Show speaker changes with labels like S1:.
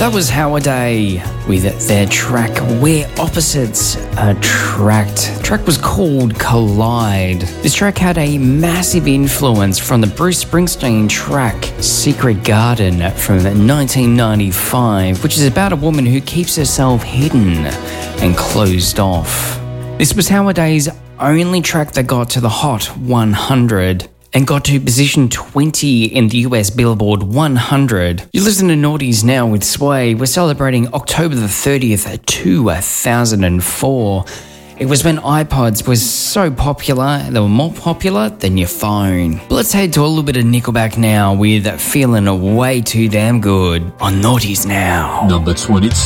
S1: That was Howard-A with their track Where Opposites Attract. The track was called Collide. This track had a massive influence from the Bruce Springsteen track Secret Garden from 1995, which is about a woman who keeps herself hidden and closed off. This was Howard-A's only track that got to the Hot 100 and got to position 20 in the US Billboard 100. You listen to Naughties now with Sway. We're celebrating October the 30th, 2004. It was when iPods was so popular, they were more popular than your phone. But let's head to a little bit of Nickelback now with Feeling Way Too Damn Good on Naughties Now.
S2: Number 22.